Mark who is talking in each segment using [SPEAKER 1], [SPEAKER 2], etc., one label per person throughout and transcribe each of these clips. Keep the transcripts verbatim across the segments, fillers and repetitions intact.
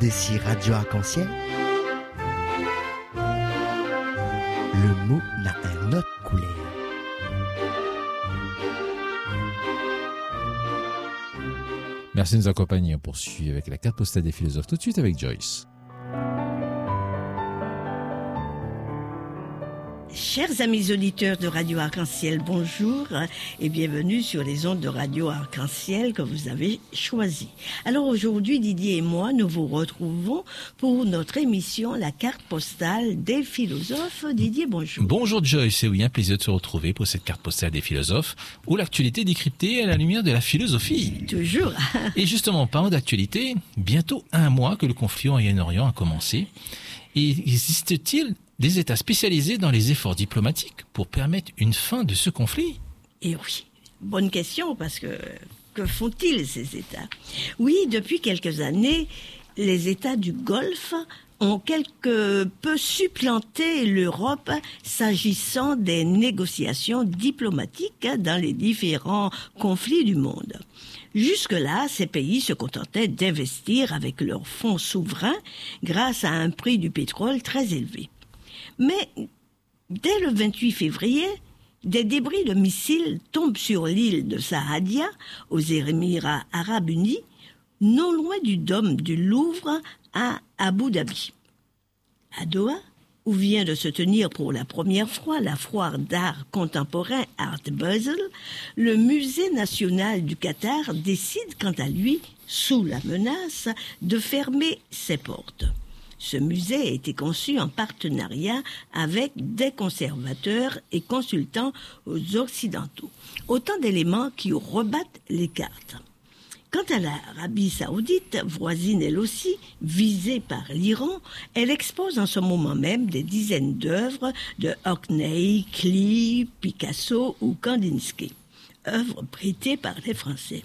[SPEAKER 1] D'ici Radio Arc-en-Ciel, le mot n'a un autre couleur.
[SPEAKER 2] Merci de nous accompagner. On poursuit avec la carte postale des philosophes tout de suite avec Joyce.
[SPEAKER 3] Chers amis auditeurs de Radio Arc-en-Ciel, bonjour et bienvenue sur les ondes de Radio Arc-en-Ciel que vous avez choisies. Alors aujourd'hui, Didier et moi, nous vous retrouvons pour notre émission La carte postale des philosophes. Didier, bonjour.
[SPEAKER 4] Bonjour Joyce, c'est oui, un plaisir de se retrouver pour cette carte postale des philosophes où l'actualité est décryptée à la lumière de la philosophie.
[SPEAKER 3] Toujours.
[SPEAKER 4] Et justement, parlant d'actualité, bientôt un mois que le conflit au Moyen-Orient a commencé. Et existe-t-il des États spécialisés dans les efforts diplomatiques pour permettre une fin de ce conflit?
[SPEAKER 3] Et oui, bonne question, parce que que font-ils ces États? Oui, depuis quelques années, les États du Golfe ont quelque peu supplanté l'Europe s'agissant des négociations diplomatiques dans les différents conflits du monde. Jusque-là, ces pays se contentaient d'investir avec leurs fonds souverains grâce à un prix du pétrole très élevé. Mais dès le vingt-huit février, des débris de missiles tombent sur l'île de Saadia, aux Émirats arabes unis, non loin du dôme du Louvre à Abu Dhabi. À Doha, où vient de se tenir pour la première fois la foire d'art contemporain Art Basel, le musée national du Qatar décide quant à lui, sous la menace, de fermer ses portes. Ce musée a été conçu en partenariat avec des conservateurs et consultants occidentaux. Autant d'éléments qui rebattent les cartes. Quant à l'Arabie saoudite, voisine elle aussi, visée par l'Iran, elle expose en ce moment même des dizaines d'œuvres de Hockney, Klee, Picasso ou Kandinsky, œuvres prêtées par les Français.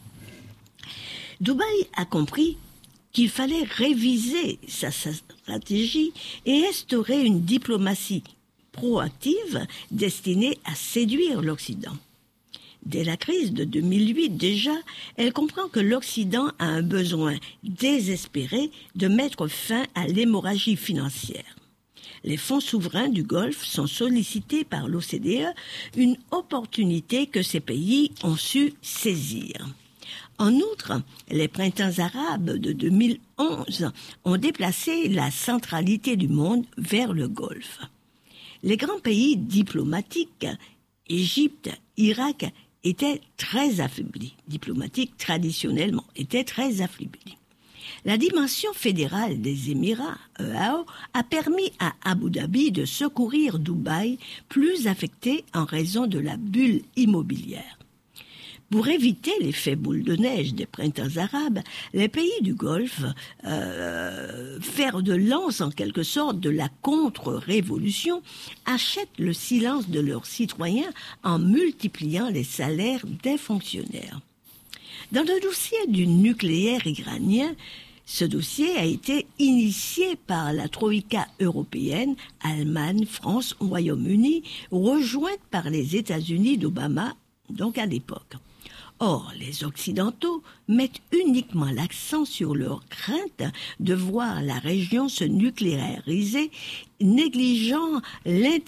[SPEAKER 3] Dubaï a compris qu'il fallait réviser sa stratégie et instaurer une diplomatie proactive destinée à séduire l'Occident. Dès la crise de deux mille huit déjà, elle comprend que l'Occident a un besoin désespéré de mettre fin à l'hémorragie financière. Les fonds souverains du Golfe sont sollicités par l'O C D E, une opportunité que ces pays ont su saisir. En outre, les printemps arabes de deux mille onze ont déplacé la centralité du monde vers le Golfe. Les grands pays diplomatiques, Égypte, Irak, étaient très affaiblis, diplomatiques traditionnellement, étaient très affaiblis. La dimension fédérale des Émirats, E A O, a permis à Abu Dhabi de secourir Dubaï, plus affecté en raison de la bulle immobilière. Pour éviter l'effet boule de neige des printemps arabes, les pays du Golfe, euh, fer de lance en quelque sorte de la contre-révolution, achètent le silence de leurs citoyens en multipliant les salaires des fonctionnaires. Dans le dossier du nucléaire iranien, ce dossier a été initié par la Troïka européenne, Allemagne, France, Royaume-Uni, rejointe par les États-Unis d'Obama, donc à l'époque. Or, les Occidentaux mettent uniquement l'accent sur leur crainte de voir la région se nucléariser, négligeant l'intérêt